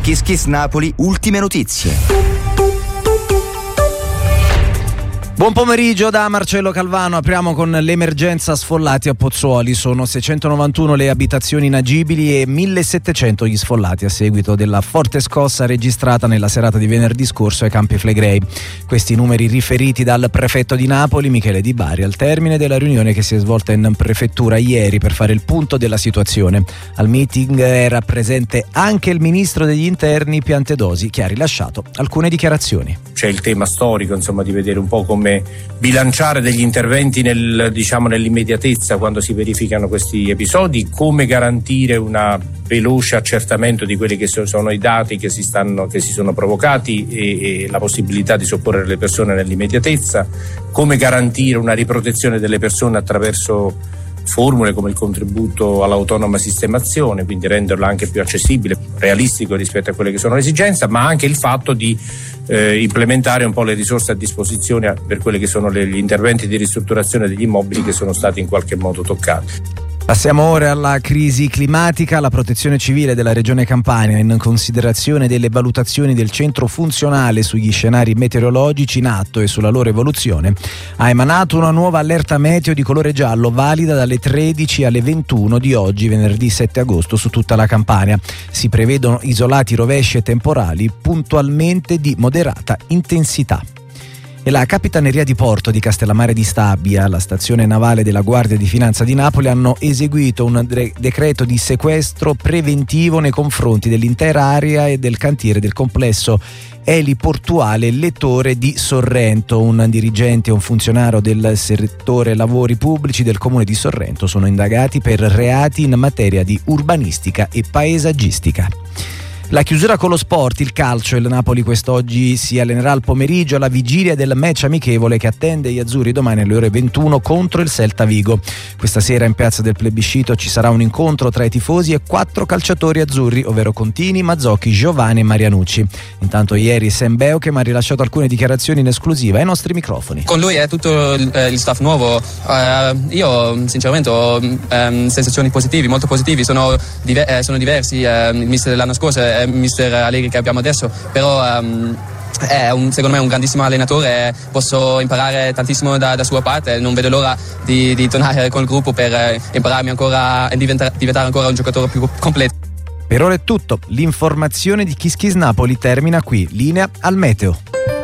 Kiss Kiss Napoli, ultime notizie. Buon pomeriggio da Marcello Calvano. Apriamo con l'emergenza sfollati a Pozzuoli. Sono 691 le abitazioni inagibili e 1700 gli sfollati a seguito della forte scossa registrata nella serata di venerdì scorso ai Campi Flegrei. Questi numeri riferiti dal prefetto di Napoli, Michele Di Bari, al termine della riunione che si è svolta in prefettura ieri per fare il punto della situazione. Al meeting era presente anche il ministro degli interni Piantedosi, che ha rilasciato alcune dichiarazioni. C'è il tema storico, di vedere un po' come bilanciare degli interventi nell'immediatezza quando si verificano questi episodi, come garantire una veloce accertamento di quelli che sono i dati che si sono provocati e la possibilità di soccorrere le persone nell'immediatezza, come garantire una riprotezione delle persone attraverso formule come il contributo all'autonoma sistemazione, quindi renderlo anche più accessibile, realistico rispetto a quelle che sono le esigenze, ma anche il fatto di implementare un po' le risorse a disposizione per quelli che sono gli interventi di ristrutturazione degli immobili che sono stati in qualche modo toccati. Passiamo ora alla crisi climatica. La Protezione Civile della Regione Campania, in considerazione delle valutazioni del centro funzionale sugli scenari meteorologici in atto e sulla loro evoluzione, ha emanato una nuova allerta meteo di colore giallo valida dalle 13 alle 21 di oggi, venerdì 7 agosto, su tutta la Campania. Si prevedono isolati rovesci e temporali puntualmente di moderata intensità. E la Capitaneria di Porto di Castellammare di Stabia, la stazione navale della Guardia di Finanza di Napoli, hanno eseguito un decreto di sequestro preventivo nei confronti dell'intera area e del cantiere del complesso eliportuale Lettore di Sorrento. Un dirigente e un funzionario del settore lavori pubblici del comune di Sorrento sono indagati per reati in materia di urbanistica e paesaggistica. La chiusura con lo sport, il calcio. Il Napoli quest'oggi si allenerà al pomeriggio alla vigilia del match amichevole che attende gli azzurri domani alle ore 21 contro il Celta Vigo. Questa sera in Piazza del Plebiscito ci sarà un incontro tra i tifosi e 4 calciatori azzurri, ovvero Contini, Mazzocchi, Giovanni e Marianucci. Intanto ieri Sam Beukem ha rilasciato alcune dichiarazioni in esclusiva ai nostri microfoni. Con lui è tutto il staff nuovo. Io sinceramente ho sensazioni positive, molto positivi. Sono diversi. Il mister dell'anno scorso è il mister Allegri che abbiamo adesso, però secondo me è un grandissimo allenatore, posso imparare tantissimo da sua parte. Non vedo l'ora di tornare col gruppo per impararmi ancora e diventare ancora un giocatore più completo. Per ora è tutto, l'informazione di Kiss Kiss Napoli termina qui, linea al meteo.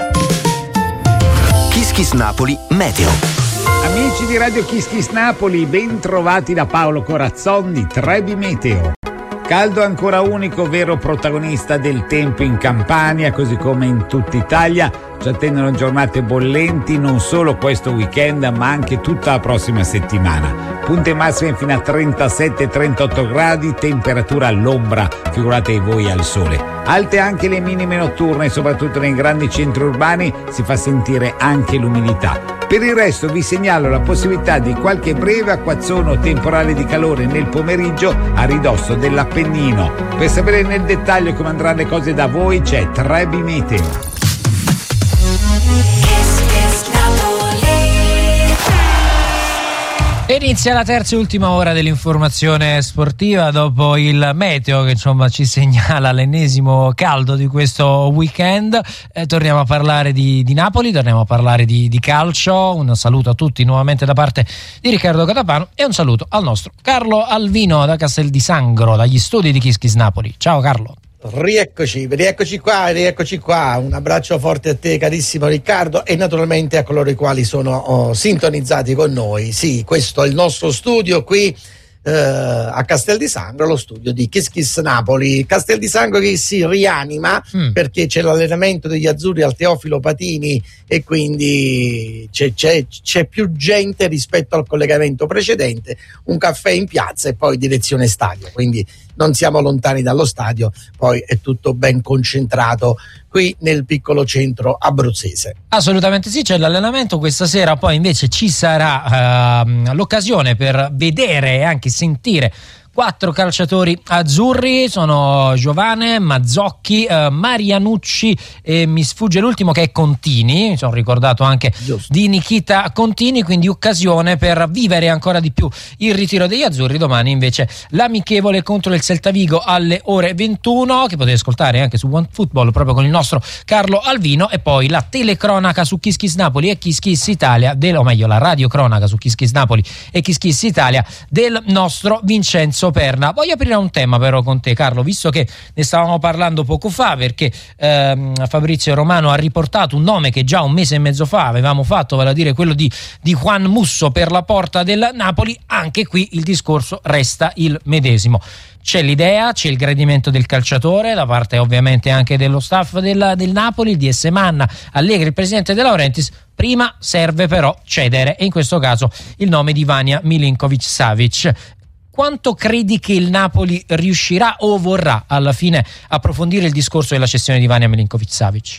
Kiss Kiss Napoli Meteo. Amici di Radio Kiss Kiss Napoli, ben trovati da Paolo Corazzon di Trebi Meteo. Caldo ancora unico, vero protagonista del tempo in Campania, così come in tutta Italia. Ci attendono giornate bollenti non solo questo weekend, ma anche tutta la prossima settimana. Punte massime fino a 37-38 gradi, temperatura all'ombra, figuratevi voi al sole. Alte anche le minime notturne, soprattutto nei grandi centri urbani si fa sentire anche l'umidità. Per il resto vi segnalo la possibilità di qualche breve acquazzone o temporale di calore nel pomeriggio a ridosso dell'Appennino. Per sapere nel dettaglio come andranno le cose da voi c'è Trebi Meteo. Inizia la terza e ultima ora dell'informazione sportiva dopo il meteo che ci segnala l'ennesimo caldo di questo weekend. Torniamo a parlare di Napoli, torniamo a parlare di calcio. Un saluto a tutti nuovamente da parte di Riccardo Catapano e un saluto al nostro Carlo Alvino da Castel di Sangro, dagli studi di Kiss Kiss Napoli. Ciao Carlo. Rieccoci qua, un abbraccio forte a te carissimo Riccardo e naturalmente a coloro i quali sono sintonizzati con noi. Sì, questo è il nostro studio qui a Castel di Sangro, lo studio di Kiss Kiss Napoli. Castel di Sangro che si rianima perché c'è l'allenamento degli azzurri al Teofilo Patini e quindi c'è più gente rispetto al collegamento precedente, un caffè in piazza e poi direzione stadio, quindi non siamo lontani dallo stadio, poi è tutto ben concentrato qui nel piccolo centro abruzzese. Assolutamente sì, c'è l'allenamento questa sera, poi invece ci sarà l'occasione per vedere e anche sentire 4 calciatori azzurri, sono Giovane, Mazzocchi, Marianucci e mi sfugge l'ultimo che è Contini, mi sono ricordato anche di Nikita Contini, quindi occasione per vivere ancora di più il ritiro degli azzurri. Domani invece l'amichevole contro il Celta Vigo alle ore 21, che potete ascoltare anche su OneFootball proprio con il nostro Carlo Alvino, e poi la telecronaca su Kiss Kiss Napoli e Kiss Kiss Italia, o meglio la radiocronaca su Kiss Kiss Napoli e Kiss Kiss Italia del nostro Vincenzo Perna. Voglio aprire un tema però con te, Carlo, visto che ne stavamo parlando poco fa, perché Fabrizio Romano ha riportato un nome che già un mese e mezzo fa avevamo fatto, vale a dire quello di Juan Musso per la porta del Napoli. Anche qui il discorso resta il medesimo. C'è l'idea, c'è il gradimento del calciatore da parte ovviamente anche dello staff del Napoli, il DS Manna, Allegri, il presidente De Laurentiis. Prima serve però cedere, e in questo caso il nome di Vanja Milinković-Savić. Quanto credi che il Napoli riuscirà o vorrà alla fine approfondire il discorso della cessione di Vanja Milinković-Savić?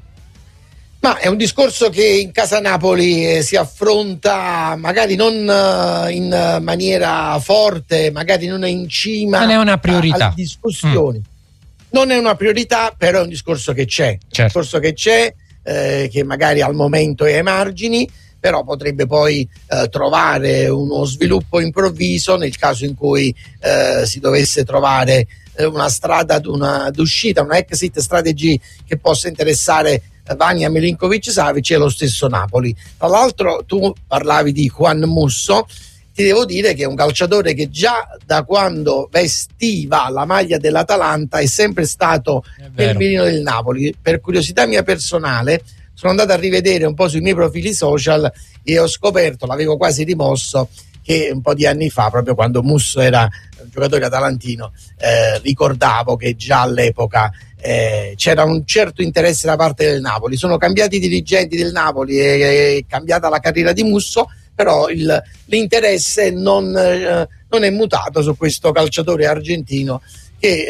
Ma è un discorso che in casa Napoli si affronta magari non in maniera forte, magari non è in cima, non è una priorità alle discussioni. Non è una priorità, però è un discorso che c'è, certo. Un discorso che c'è, che magari al momento è ai margini, però potrebbe poi trovare uno sviluppo improvviso nel caso in cui si dovesse trovare una strada d'uscita, una exit strategy che possa interessare Vanja Milinković-Savić e lo stesso Napoli. Tra l'altro tu parlavi di Juan Musso, ti devo dire che è un calciatore che già da quando vestiva la maglia dell'Atalanta è sempre stato nel mirino del Napoli. Per curiosità mia personale sono andato a rivedere un po' sui miei profili social e ho scoperto, l'avevo quasi rimosso, che un po' di anni fa, proprio quando Musso era un giocatore atalantino, ricordavo che già all'epoca c'era un certo interesse da parte del Napoli. Sono cambiati i dirigenti del Napoli, è cambiata la carriera di Musso, però l'interesse non è mutato su questo calciatore argentino che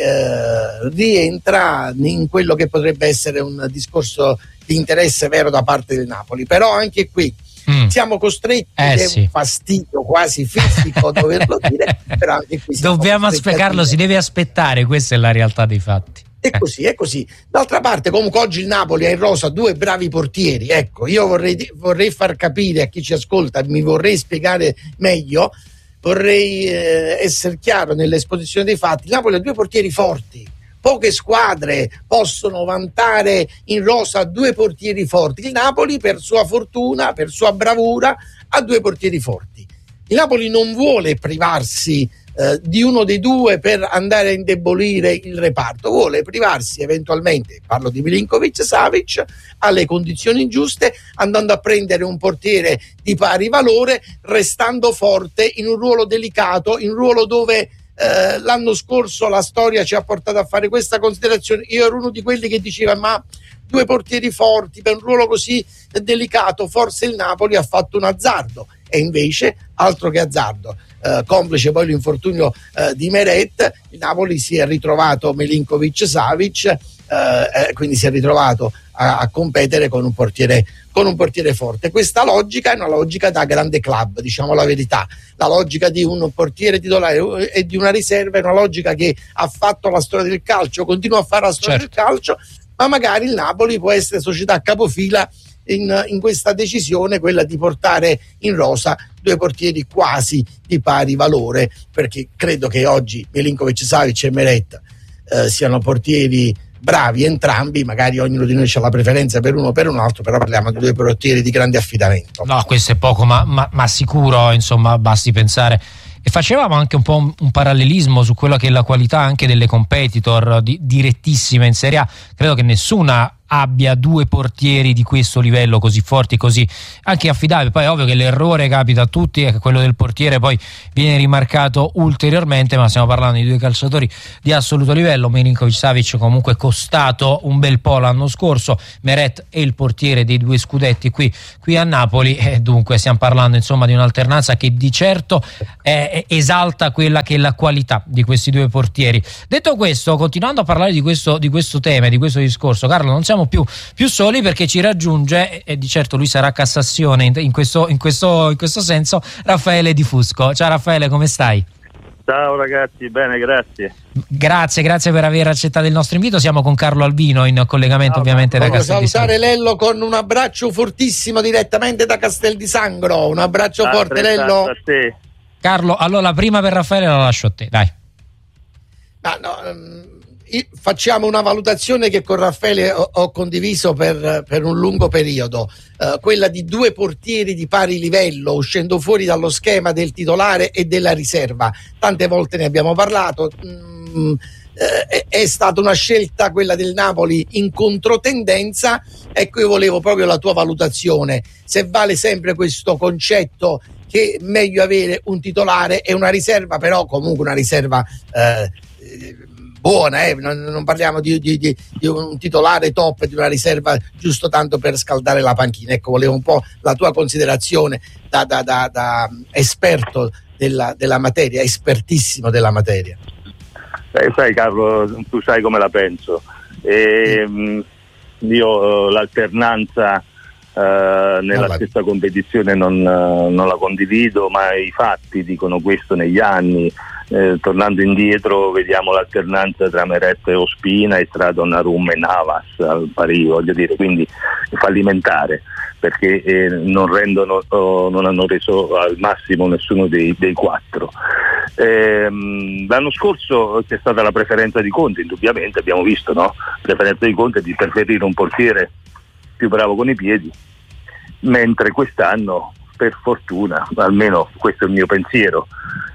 rientra in quello che potrebbe essere un discorso di interesse vero da parte del Napoli. Però anche qui siamo costretti, è un fastidio quasi fisico doverlo dire, però anche qui dobbiamo spiegarlo, si deve aspettare, questa è la realtà dei fatti. È così. D'altra parte, comunque oggi il Napoli ha in rosa 2 bravi portieri. Ecco, io vorrei far capire a chi ci ascolta, mi vorrei spiegare meglio, vorrei essere chiaro nell'esposizione dei fatti. Il Napoli ha 2 portieri forti. Poche squadre possono vantare in rosa 2 portieri forti. Il Napoli, per sua fortuna, per sua bravura, ha 2 portieri forti. Il Napoli non vuole privarsi di uno dei 2 per andare a indebolire il reparto, vuole privarsi eventualmente, parlo di Milinković-Savić, alle condizioni giuste, andando a prendere un portiere di pari valore, restando forte in un ruolo delicato, in un ruolo dove l'anno scorso la storia ci ha portato a fare questa considerazione. Io ero uno di quelli che diceva: ma 2 portieri forti per un ruolo così delicato, forse il Napoli ha fatto un azzardo. E invece altro che azzardo, complice poi l'infortunio di Meret, il Napoli si è ritrovato Milinković-Savić, quindi si è ritrovato a competere con un portiere forte. Questa logica è una logica da grande club, diciamo la verità. La logica di un portiere titolare e di una riserva è una logica che ha fatto la storia del calcio, continua a fare la storia del calcio, ma magari il Napoli può essere società capofila in questa decisione, quella di portare in rosa 2 portieri quasi di pari valore, perché credo che oggi Milinković-Savić e Meret siano portieri bravi entrambi, magari ognuno di noi ha la preferenza per uno o per un altro, però parliamo di 2 portieri di grande affidamento. No, questo è poco, ma sicuro, insomma, basti pensare. E facevamo anche un po' un parallelismo su quella che è la qualità anche delle competitor direttissime in Serie A. Credo che nessuna abbia 2 portieri di questo livello così forti, così anche affidabili. Poi è ovvio che l'errore capita a tutti e che quello del portiere poi viene rimarcato ulteriormente, ma stiamo parlando di 2 calciatori di assoluto livello. Milinković-Savić comunque costato un bel po' l'anno scorso, Meret è il portiere dei 2 scudetti qui a Napoli, e dunque stiamo parlando insomma di un'alternanza che di certo esalta quella che è la qualità di questi 2 portieri. Detto questo, continuando a parlare di questo tema, di questo discorso, Carlo, non siamo più soli, perché ci raggiunge, e di certo lui sarà Cassazione in questo senso, Raffaele Di Fusco. Ciao Raffaele, come stai? Ciao ragazzi, bene, grazie. Grazie per aver accettato il nostro invito. Siamo con Carlo Albino in collegamento ovviamente da Castel di Sangro. Salutare Lello con un abbraccio fortissimo direttamente da Castel di Sangro. Un abbraccio forte, Lello. A te. Carlo, allora la prima per Raffaele la lascio a te, dai. Facciamo una valutazione che con Raffaele ho condiviso per un lungo periodo, quella di due portieri di pari livello uscendo fuori dallo schema del titolare e della riserva. Tante volte ne abbiamo parlato, è stata una scelta quella del Napoli in controtendenza. Ecco, io volevo proprio la tua valutazione, se vale sempre questo concetto che è meglio avere un titolare e una riserva, però comunque una riserva buona, non parliamo di un titolare top, di una riserva giusto tanto per scaldare la panchina. Ecco, volevo un po' la tua considerazione da esperto della materia, espertissimo della materia. Sai Carlo, tu sai come la penso. Io l'alternanza nella stessa competizione non la condivido, ma i fatti dicono questo negli anni. Tornando indietro vediamo l'alternanza tra Meret e Ospina e tra Donnarumma e Navas al pari, voglio dire, quindi fallimentare, perché non hanno reso al massimo nessuno dei quattro. L'anno scorso c'è stata la preferenza di Conte, indubbiamente abbiamo visto, no? Preferenza di Conte di preferire un portiere più bravo con i piedi, mentre quest'anno, per fortuna, almeno questo è il mio pensiero,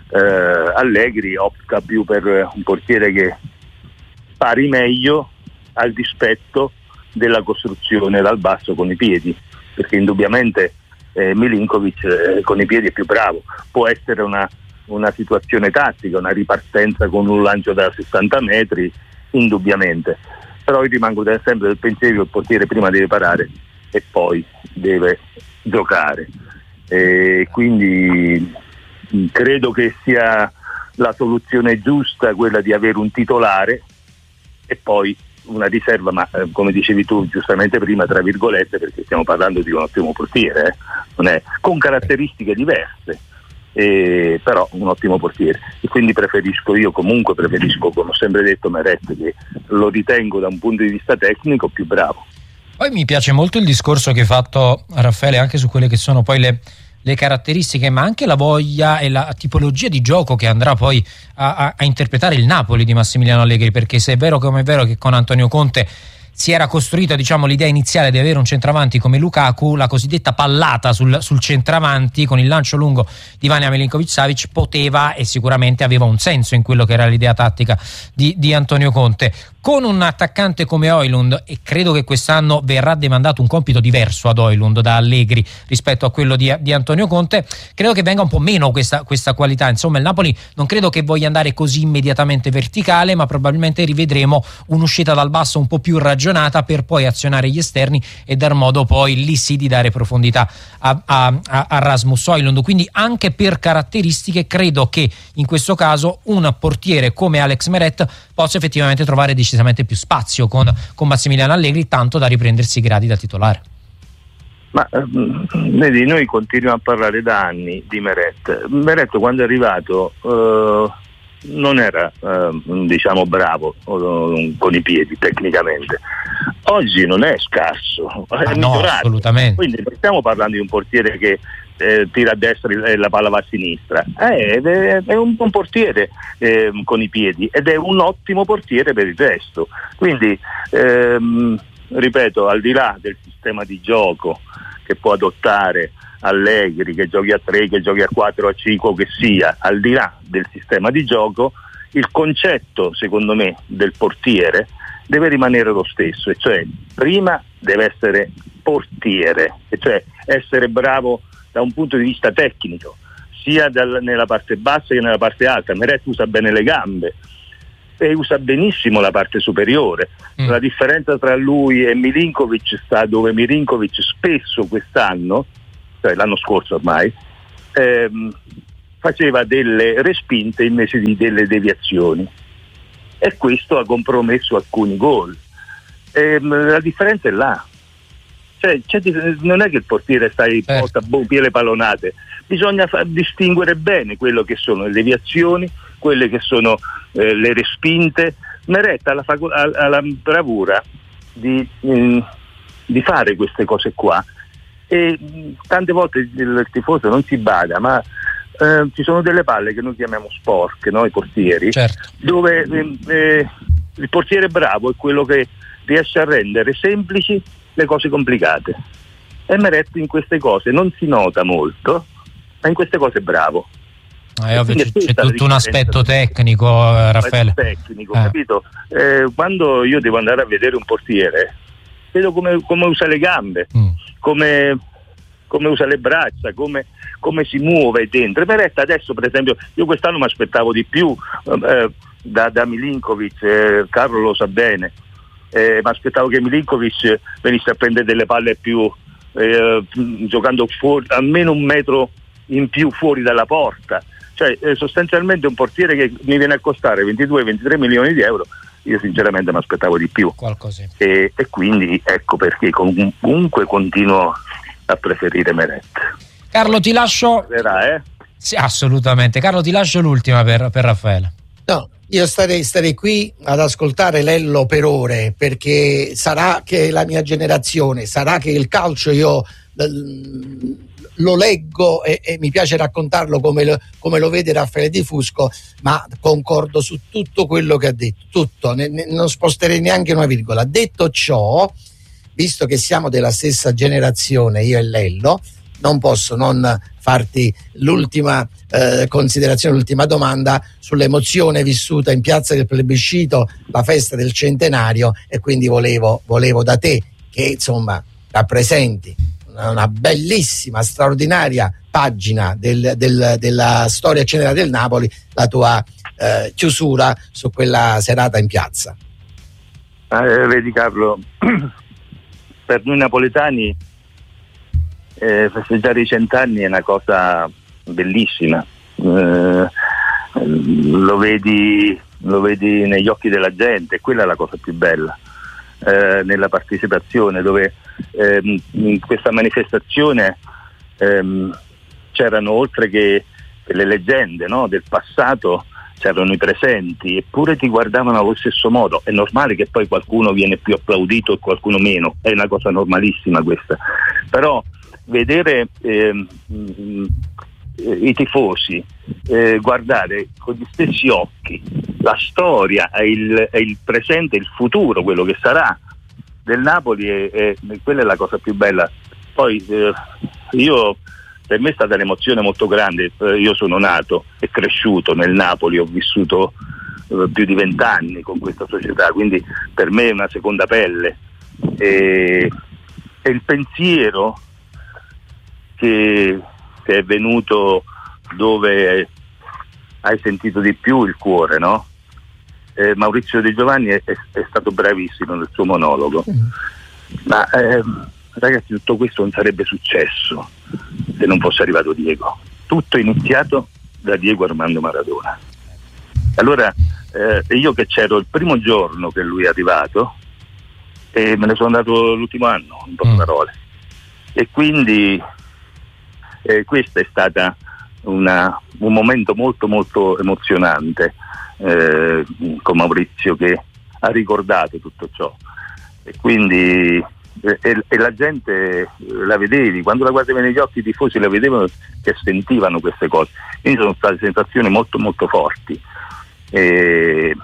Allegri opta più per un portiere che pari meglio al dispetto della costruzione dal basso con i piedi, perché indubbiamente Milinkovic con i piedi è più bravo. Può essere una situazione tattica, una ripartenza con un lancio da 60 metri, indubbiamente, però io rimango sempre del pensiero che il portiere prima deve parare e poi deve giocare, e quindi credo che sia la soluzione giusta quella di avere un titolare e poi una riserva, ma come dicevi tu giustamente prima, tra virgolette, perché stiamo parlando di un ottimo portiere, non è, con caratteristiche diverse, però un ottimo portiere, e quindi preferisco, come ho sempre detto, Meret, che lo ritengo da un punto di vista tecnico più bravo. Poi mi piace molto il discorso che hai fatto, Raffaele, anche su quelle che sono poi le caratteristiche, ma anche la voglia e la tipologia di gioco che andrà poi a interpretare il Napoli di Massimiliano Allegri, perché se è vero come è vero che con Antonio Conte si era costruita, l'idea iniziale di avere un centravanti come Lukaku, la cosiddetta pallata sul centravanti con il lancio lungo di Vanja Milinkovic-Savic poteva e sicuramente aveva un senso in quello che era l'idea tattica di Antonio Conte. Con un attaccante come Højlund, e credo che quest'anno verrà demandato un compito diverso ad Højlund da Allegri rispetto a quello di Antonio Conte, credo che venga un po' meno questa qualità. Insomma, il Napoli non credo che voglia andare così immediatamente verticale, ma probabilmente rivedremo un'uscita dal basso un po' più ragionata per poi azionare gli esterni e dar modo poi lì sì di dare profondità a Rasmus Højlund. Quindi anche per caratteristiche credo che in questo caso un portiere come Alex Meret possa effettivamente trovare decisamente più spazio con Massimiliano Allegri, tanto da riprendersi i gradi da titolare. Ma vedi, noi continuiamo a parlare da anni di Meret. Meret quando è arrivato non era bravo con i piedi tecnicamente. Oggi non è scarso, è migliorato. Assolutamente. Quindi non stiamo parlando di un portiere che tira a destra e la palla va a sinistra, è un buon portiere con i piedi ed è un ottimo portiere per il resto. Quindi ripeto, al di là del sistema di gioco che può adottare Allegri, che giochi a 3, che giochi a 4, a 5 o che sia, al di là del sistema di gioco, il concetto secondo me del portiere deve rimanere lo stesso, e cioè prima deve essere portiere, e cioè essere bravo da un punto di vista tecnico, sia nella parte bassa che nella parte alta. Meret usa bene le gambe e usa benissimo la parte superiore. La differenza tra lui e Milinkovic sta dove Milinkovic spesso quest'anno, cioè l'anno scorso ormai, faceva delle respinte invece di delle deviazioni, e questo ha compromesso alcuni gol. La differenza è là. non è che il portiere sta in porta le pallonate, bisogna distinguere bene quello che sono le deviazioni, quelle che sono le respinte. Meret ha la bravura di fare queste cose qua, e tante volte il tifoso non si bada, ma ci sono delle palle che noi chiamiamo sporche, no? I portieri, dove il portiere bravo è quello che riesce a rendere semplici le cose complicate, e Meret in queste cose non si nota molto, ma in queste cose è bravo. Ovvio, c'è tutto un aspetto tecnico, Raffaele. Capito? Quando io devo andare a vedere un portiere, vedo come usa le gambe, come usa le braccia, come si muove dentro. Meret adesso, per esempio, io quest'anno mi aspettavo di più da Milinkovic, Carlo lo sa bene, mi aspettavo che Milinkovic venisse a prendere delle palle più, giocando fuori, almeno un metro in più fuori dalla porta. Cioè sostanzialmente un portiere che mi viene a costare 22-23 milioni di euro, io sinceramente mi aspettavo di più. E quindi ecco perché comunque continuo a preferire Meret. Carlo, ti lascio. Sì, assolutamente. Carlo, ti lascio l'ultima per Raffaele. No, io starei qui ad ascoltare Lello per ore, perché sarà che la mia generazione, sarà che il calcio io lo leggo e mi piace raccontarlo come lo vede Raffaele Di Fusco, ma concordo su tutto quello che ha detto, tutto, non sposterei neanche una virgola. Detto ciò, visto che siamo della stessa generazione, io e Lello, non posso non farti l'ultima considerazione, l'ultima domanda sull'emozione vissuta in piazza del Plebiscito, la festa del centenario, e quindi volevo da te, che insomma rappresenti una bellissima, straordinaria pagina della storia generale del Napoli, la tua chiusura su quella serata in piazza. Vedi Carlo, per noi napoletani festeggiare i 100 anni è una cosa bellissima, lo vedi negli occhi della gente, quella è la cosa più bella, nella partecipazione, dove in questa manifestazione c'erano, oltre che le leggende, no, del passato, c'erano i presenti, eppure ti guardavano allo stesso modo. È normale che poi qualcuno viene più applaudito e qualcuno meno, è una cosa normalissima questa, però vedere i tifosi guardare con gli stessi occhi la storia e il presente, il futuro, quello che sarà del Napoli, quella è la cosa più bella. Poi per me è stata un'emozione molto grande. Io sono nato e cresciuto nel Napoli, ho vissuto più di 20 anni con questa società, quindi per me è una seconda pelle, e il pensiero che è venuto dove hai sentito di più il cuore, no? Maurizio De Giovanni è stato bravissimo nel suo monologo, ma ragazzi, tutto questo non sarebbe successo se non fosse arrivato Diego. Tutto è iniziato da Diego Armando Maradona. Allora io che c'ero il primo giorno che lui è arrivato, e me ne sono andato l'ultimo anno, in poche parole, e quindi questa è stata un momento molto molto emozionante, con Maurizio che ha ricordato tutto ciò, e quindi e la gente la vedevi, quando la guardavi negli occhi, i tifosi la vedevano che sentivano queste cose, quindi sono state sensazioni molto molto forti, che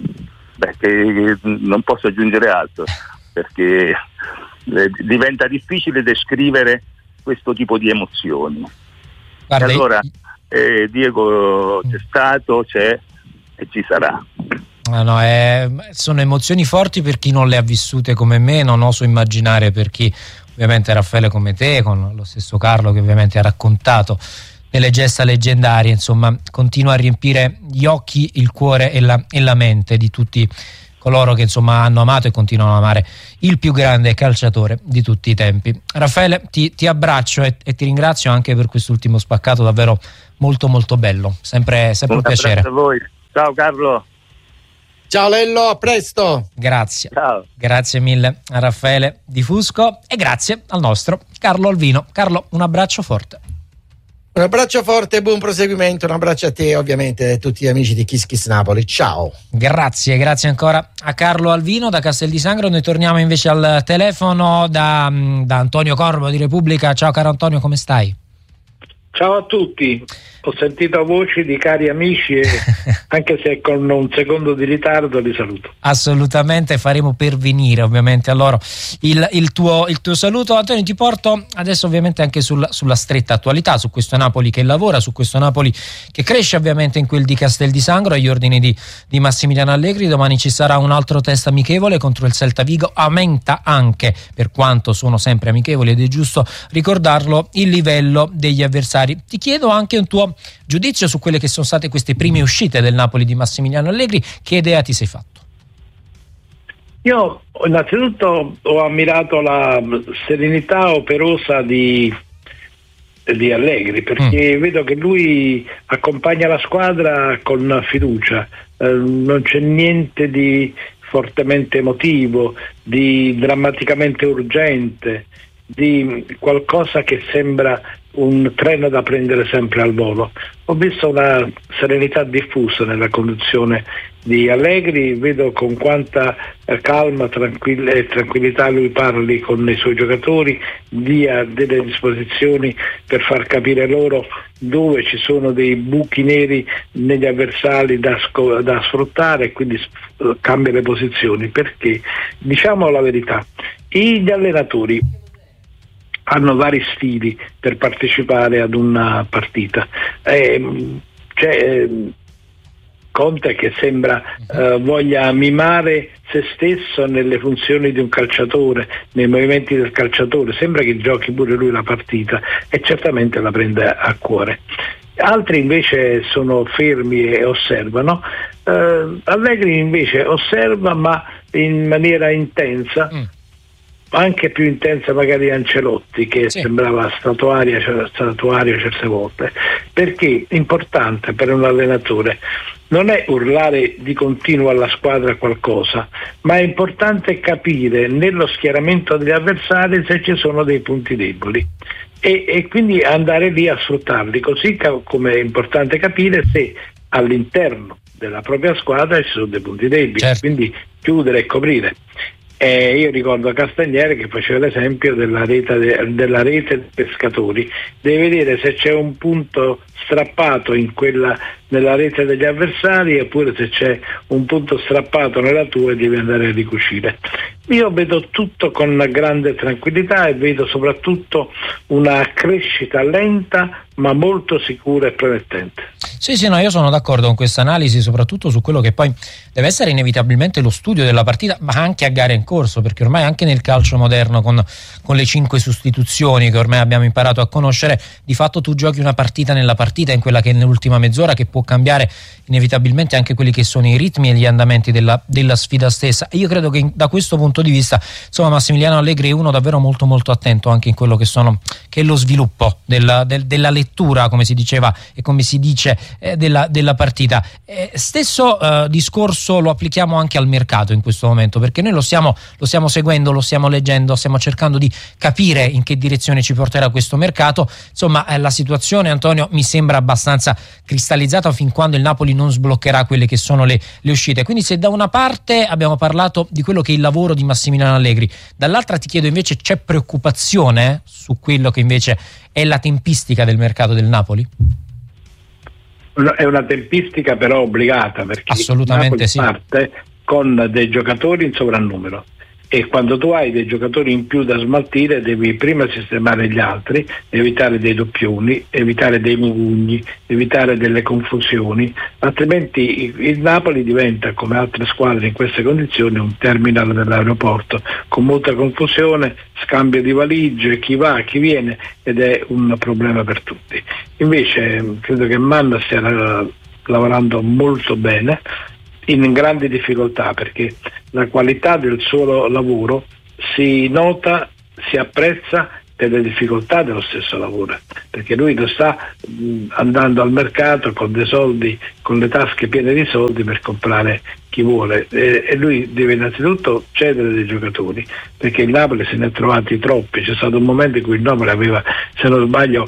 non posso aggiungere altro, perché diventa difficile descrivere questo tipo di emozioni. Guarda, e allora Diego c'è stato, c'è e ci sarà. Sono emozioni forti per chi non le ha vissute come me, non oso immaginare per chi, ovviamente Raffaele come te, con lo stesso Carlo che ovviamente ha raccontato delle gesta leggendarie, insomma continua a riempire gli occhi, il cuore e la mente di tutti coloro che insomma hanno amato e continuano ad amare il più grande calciatore di tutti i tempi. Raffaele, ti abbraccio e ti ringrazio anche per quest'ultimo spaccato davvero molto molto bello, sempre un piacere. Abbraccio a voi, ciao Carlo. Ciao Lello, a presto. Grazie. Ciao. Grazie mille a Raffaele Di Fusco e grazie al nostro Carlo Alvino. Carlo, un abbraccio forte. Un abbraccio forte, buon proseguimento, un abbraccio a te ovviamente e a tutti gli amici di Kiss Kiss Napoli, ciao. Grazie ancora a Carlo Alvino da Castel di Sangro. Noi torniamo invece al telefono da Antonio Corbo di Repubblica. Ciao caro Antonio, come stai? Ciao a tutti, ho sentito voci di cari amici e anche se con un secondo di ritardo li saluto. Assolutamente, faremo pervenire ovviamente a loro il tuo saluto. Antonio, ti porto adesso ovviamente anche sulla stretta attualità, su questo Napoli che lavora, su questo Napoli che cresce ovviamente in quel di Castel di Sangro agli ordini di Massimiliano Allegri. Domani ci sarà un altro test amichevole contro il Celta Vigo. Aumenta anche, per quanto sono sempre amichevoli ed è giusto ricordarlo, il livello degli avversari. Ti chiedo anche un tuo giudizio su quelle che sono state queste prime uscite del Napoli di Massimiliano Allegri. Che idea ti sei fatto? Io innanzitutto ho ammirato la serenità operosa di Allegri, perché vedo che lui accompagna la squadra con fiducia, non c'è niente di fortemente emotivo, di drammaticamente urgente, di qualcosa che sembra un treno da prendere sempre al volo. Ho visto una serenità diffusa nella conduzione di Allegri, vedo con quanta calma e tranquillità lui parli con i suoi giocatori, dia delle disposizioni per far capire loro dove ci sono dei buchi neri negli avversari da sfruttare, e quindi cambia le posizioni, perché diciamo la verità, gli allenatori hanno vari stili per partecipare ad una partita. C'è Conte che sembra voglia mimare se stesso nelle funzioni di un calciatore, nei movimenti del calciatore, sembra che giochi pure lui la partita e certamente la prende a cuore. Altri invece sono fermi e osservano. Allegri invece osserva, ma in maniera intensa, anche più intensa magari Ancelotti, che sembrava statuario certe volte, perché importante per un allenatore non è urlare di continuo alla squadra qualcosa, ma è importante capire nello schieramento degli avversari se ci sono dei punti deboli e quindi andare lì a sfruttarli, così come è importante capire se all'interno della propria squadra ci sono dei punti deboli, quindi chiudere e coprire. Io ricordo Castagnere che faceva l'esempio della rete dei pescatori, devi vedere se c'è un punto strappato nella rete degli avversari, oppure se c'è un punto strappato nella tua e devi andare a ricucire. Io vedo tutto con grande tranquillità e vedo soprattutto una crescita lenta ma molto sicura e promettente. Sì, no, io sono d'accordo con questa analisi, soprattutto su quello che poi deve essere inevitabilmente lo studio della partita, ma anche a gare in corso, perché ormai anche nel calcio moderno con le 5 sostituzioni che ormai abbiamo imparato a conoscere, di fatto tu giochi una partita nella partita, in quella che è nell'ultima mezz'ora, che può cambiare inevitabilmente anche quelli che sono i ritmi e gli andamenti della sfida stessa. E io credo che da questo punto di vista, insomma, Massimiliano Allegri è uno davvero molto molto attento anche in quello che è lo sviluppo della lettura, come si diceva e come si dice, della partita. Stesso discorso lo applichiamo anche al mercato in questo momento, perché noi lo stiamo seguendo, lo stiamo leggendo, stiamo cercando di capire in che direzione ci porterà questo mercato. Insomma, la situazione, Antonio, mi sembra abbastanza cristallizzata fin quando il Napoli non sbloccherà quelle che sono le uscite. Quindi se da una parte abbiamo parlato di quello che è il lavoro di Massimiliano Allegri, dall'altra ti chiedo invece, c'è preoccupazione su quello che invece è la tempistica del mercato del Napoli? È una tempistica però obbligata, perché assolutamente il Napoli parte con dei giocatori in sovrannumero, e quando tu hai dei giocatori in più da smaltire devi prima sistemare gli altri, evitare dei doppioni, evitare dei mugugni, evitare delle confusioni, altrimenti il Napoli diventa, come altre squadre in queste condizioni, un terminal dell'aeroporto con molta confusione, scambio di valigie, chi va, chi viene, ed è un problema per tutti. Invece credo che Manna stia lavorando molto bene, in grandi difficoltà, perché la qualità del suo lavoro si nota, si apprezza per le difficoltà dello stesso lavoro, perché lui non sta andando al mercato con dei soldi, con le tasche piene di soldi per comprare chi vuole, e lui deve innanzitutto cedere dei giocatori, perché il Napoli se ne è trovati troppi. C'è stato un momento in cui il Napoli aveva, se non sbaglio,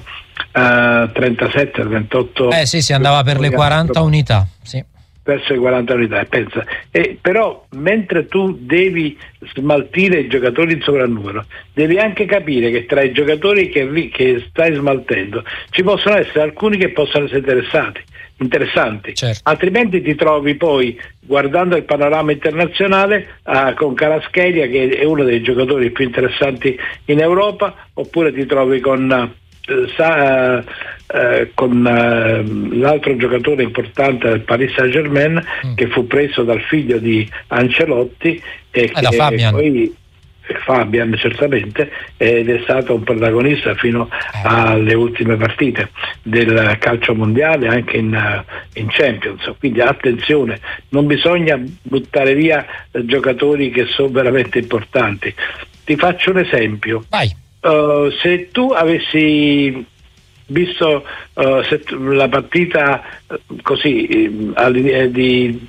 37-38 si andava per le 40 unità, sì, verso le 40 unità, pensa. Però mentre tu devi smaltire i giocatori in sovrannumero, devi anche capire che tra i giocatori che stai smaltendo ci possono essere alcuni che possono essere interessanti, certo. Altrimenti ti trovi poi, guardando il panorama internazionale, con Kvaratskhelia, che è uno dei giocatori più interessanti in Europa, oppure ti trovi con l'altro giocatore importante del Paris Saint-Germain, che fu preso dal figlio di Ancelotti e che poi Fabian, certamente, ed è stato un protagonista fino alle ultime partite del calcio mondiale, anche in Champions. Quindi attenzione, non bisogna buttare via giocatori che sono veramente importanti. Ti faccio un esempio. Vai. Se tu avessi visto la partita così di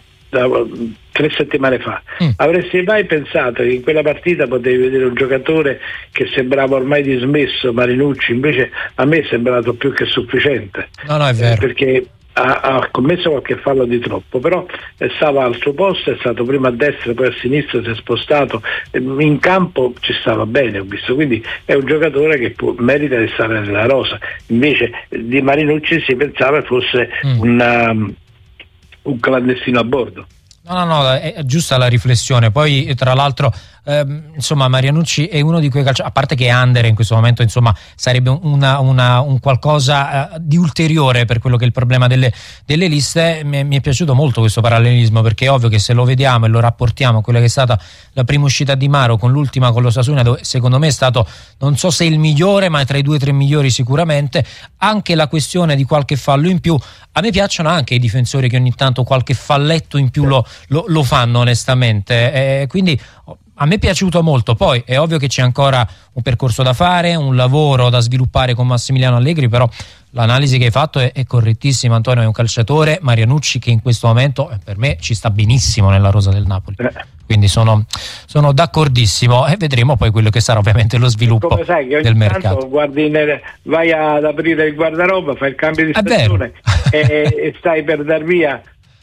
3 settimane fa, avresti mai pensato che in quella partita potevi vedere un giocatore che sembrava ormai dismesso, Marinucci? Invece a me è sembrato più che sufficiente. No, è vero. Perché ha commesso qualche fallo di troppo, però stava al suo posto, è stato prima a destra, poi a sinistra, si è spostato, in campo ci stava bene, ho visto, quindi è un giocatore che merita di stare nella rosa. Invece di Marinucci si pensava fosse un clandestino a bordo. No, è giusta la riflessione. Poi tra l'altro insomma Marinucci è uno di quei calciatori, a parte che under in questo momento insomma sarebbe un qualcosa di ulteriore per quello che è il problema delle liste. Mi è piaciuto molto questo parallelismo, perché è ovvio che se lo vediamo e lo rapportiamo a quella che è stata la prima uscita di Maro con l'ultima con l'Osasuna, dove secondo me è stato, non so se il migliore, ma tra i 2 o 3 migliori sicuramente, anche la questione di qualche fallo in più. A me piacciono anche i difensori che ogni tanto qualche falletto in più lo fanno, onestamente, quindi a me è piaciuto molto. Poi è ovvio che c'è ancora un percorso da fare, un lavoro da sviluppare con Massimiliano Allegri, però l'analisi che hai fatto è correttissima, Antonio. È un calciatore, Marinucci, che in questo momento per me ci sta benissimo nella rosa del Napoli, quindi sono d'accordissimo, e vedremo poi quello che sarà ovviamente lo sviluppo come sai che del mercato. Vai ad aprire il guardaroba, fai il cambio di stagione e stai per dar via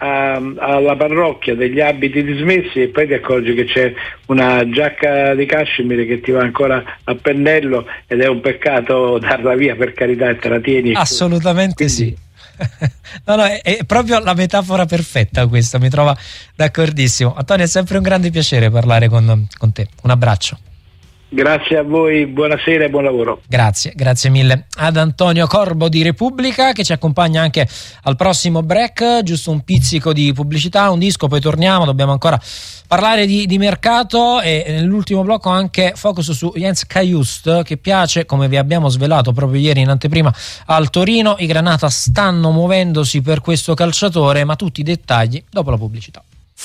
alla parrocchia degli abiti dismessi, e poi ti accorgi che c'è una giacca di cashmere che ti va ancora a pennello, ed è un peccato darla via, per carità, e te la tieni. Assolutamente. Quindi sì. No, è proprio la metafora perfetta questa, mi trova d'accordissimo. Antonio, è sempre un grande piacere parlare con te. Un abbraccio. Grazie a voi, buonasera e buon lavoro. Grazie mille ad Antonio Corbo di Repubblica, che ci accompagna anche al prossimo break. Giusto un pizzico di pubblicità, un disco, poi torniamo. Dobbiamo ancora parlare di mercato, e nell'ultimo blocco anche focus su Jens Kajust, che piace, come vi abbiamo svelato proprio ieri in anteprima, al Torino. I Granata stanno muovendosi per questo calciatore, ma tutti i dettagli dopo la pubblicità.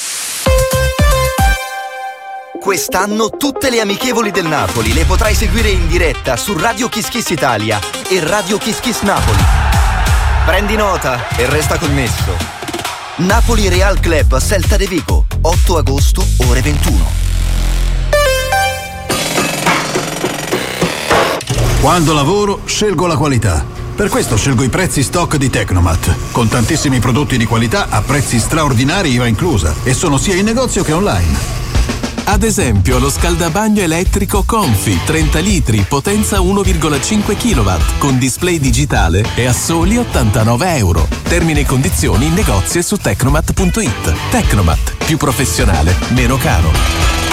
Quest'anno tutte le amichevoli del Napoli le potrai seguire in diretta su Radio Kiss Kiss Italia e Radio Kiss Kiss Napoli. Prendi nota e resta connesso. Napoli Real Club Celta de Vigo, 8 agosto, ore 21. Quando lavoro scelgo la qualità. Per questo scelgo i prezzi stock di Tecnomat, con tantissimi prodotti di qualità a prezzi straordinari, IVA inclusa, e sono sia in negozio che online. Ad esempio lo scaldabagno elettrico Comfy 30 litri, potenza 1,5 kW, con display digitale, e a soli €89. Termini e condizioni in negozio e su tecnomat.it. Tecnomat, più professionale, meno caro.